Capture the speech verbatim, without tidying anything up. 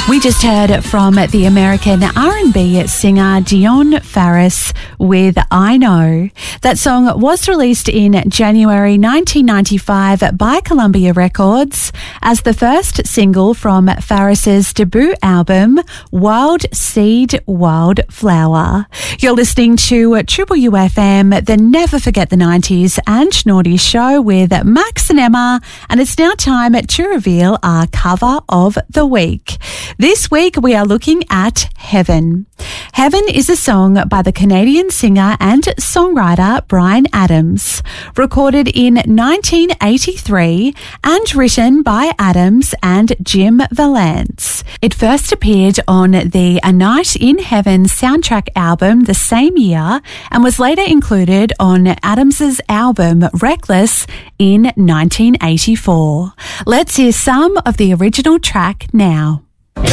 We just heard from the American R and B singer Dion Farris with I Know. That song was released in January nineteen ninety-five by Columbia Records as the first single from Farris's debut album, Wild Seed, Wild Flower. You're listening to Triple U F M, the Never Forget the nineties and Naughty Show with Max and Emma, and it's now time to reveal our cover of the week. This week we are looking at Heaven. Heaven is a song by the Canadian singer and songwriter Bryan Adams, recorded in nineteen eighty-three and written by Adams and Jim Vallance. It first appeared on the A Night in Heaven soundtrack album the same year and was later included on Adams's album Reckless in nineteen eighty-four. Let's hear some of the original track now.